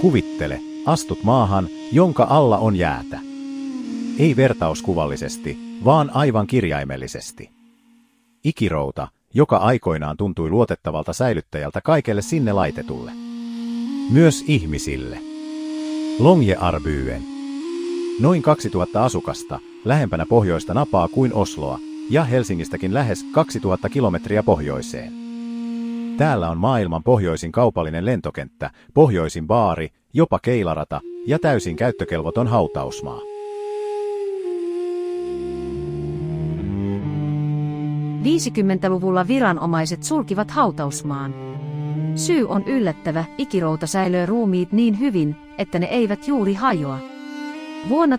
Kuvittele, astut maahan, jonka alla on jäätä. Ei vertauskuvallisesti, vaan aivan kirjaimellisesti. Ikirouta, joka aikoinaan tuntui luotettavalta säilyttäjältä kaikelle sinne laitetulle. Myös ihmisille. Longyearbyen. Noin 2000 asukasta, lähempänä pohjoista napaa kuin Osloa, ja Helsingistäkin lähes 2000 kilometriä pohjoiseen. Täällä on maailman pohjoisin kaupallinen lentokenttä, pohjoisin baari, jopa keilarata ja täysin käyttökelvoton hautausmaa. '50-luvulla viranomaiset sulkivat hautausmaan. Syy on yllättävä, ikirouta säilöö ruumiit niin hyvin, että ne eivät juuri hajoa. Vuonna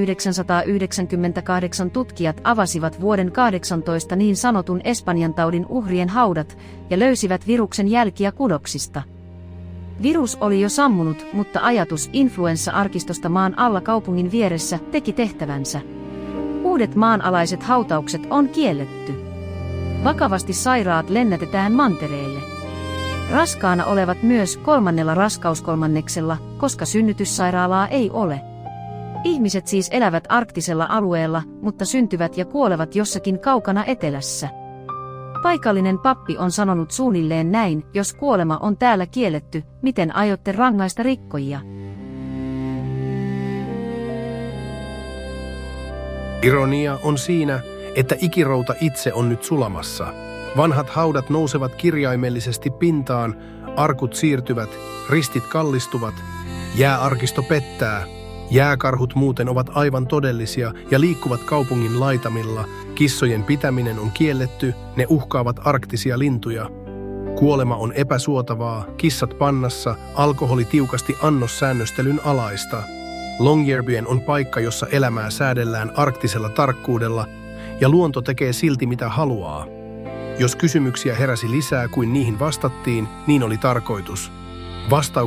1998 tutkijat avasivat vuoden 18 niin sanotun Espanjan taudin uhrien haudat ja löysivät viruksen jälkiä kudoksista. Virus oli jo sammunut, mutta ajatus influenssa-arkistosta maan alla kaupungin vieressä teki tehtävänsä. Uudet maanalaiset hautaukset on kielletty. Vakavasti sairaat lennätetään mantereelle. Raskaana olevat myös 3. raskauskolmanneksella, koska synnytyssairaalaa ei ole. Ihmiset siis elävät arktisella alueella, mutta syntyvät ja kuolevat jossakin kaukana etelässä. Paikallinen pappi on sanonut suunnilleen näin: jos kuolema on täällä kielletty, miten aiotte rangaista rikkojia? Ironia on siinä, että ikirouta itse on nyt sulamassa. Vanhat haudat nousevat kirjaimellisesti pintaan, arkut siirtyvät, ristit kallistuvat, jääarkisto pettää. Jääkarhut muuten ovat aivan todellisia ja liikkuvat kaupungin laitamilla. Kissojen pitäminen on kielletty, ne uhkaavat arktisia lintuja. Kuolema on epäsuotavaa, kissat pannassa, alkoholi tiukasti annossäännöstelyn alaista. Longyearbyen on paikka, jossa elämää säädellään arktisella tarkkuudella ja luonto tekee silti mitä haluaa. Jos kysymyksiä heräsi lisää kuin niihin vastattiin, niin oli tarkoitus.